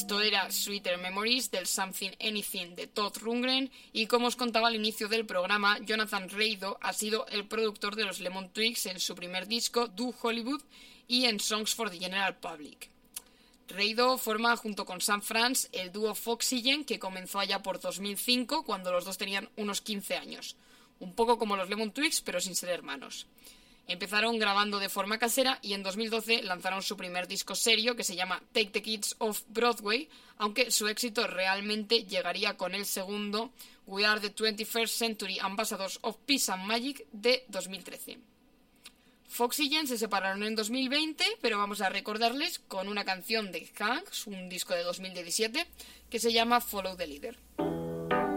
Esto era Sweeter Memories del Something Anything de Todd Rundgren y como os contaba al inicio del programa, Jonathan Rado ha sido el productor de los Lemon Twigs en su primer disco, Do Hollywood, y en Songs for the General Public. Rado forma junto con Sam Franz el dúo Foxygen, que comenzó allá por 2005 cuando los dos tenían unos 15 años. Un poco como los Lemon Twigs pero sin ser hermanos. Empezaron grabando de forma casera y en 2012 lanzaron su primer disco serio que se llama Take the Kids Off Broadway, aunque su éxito realmente llegaría con el segundo We Are the 21st Century Ambassadors of Peace and Magic de 2013. Foxygen se separaron en 2020, pero vamos a recordarles con una canción de Hanks, un disco de 2017, que se llama Follow the Leader.